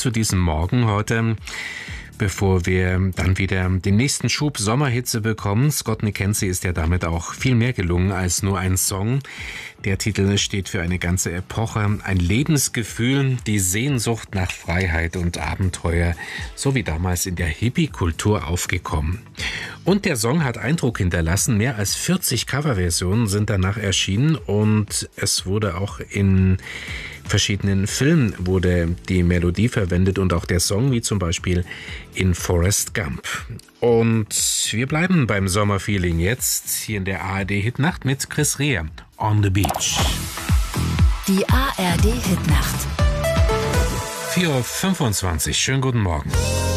zu diesem Morgen heute. Bevor wir dann wieder den nächsten Schub Sommerhitze bekommen. Scott McKenzie ist ja damit auch viel mehr gelungen als nur ein Song. Der Titel steht für eine ganze Epoche, ein Lebensgefühl, die Sehnsucht nach Freiheit und Abenteuer, so wie damals in der Hippie-Kultur aufgekommen. Und der Song hat Eindruck hinterlassen, mehr als 40 Coverversionen sind danach erschienen und es wurde auch in verschiedenen Filmen wurde die Melodie verwendet und auch der Song, wie zum Beispiel in Forrest Gump. Und wir bleiben beim Sommerfeeling jetzt hier in der ARD-Hitnacht mit Chris Rea, On the Beach. Die ARD-Hitnacht. 4:25 Uhr, schönen guten Morgen.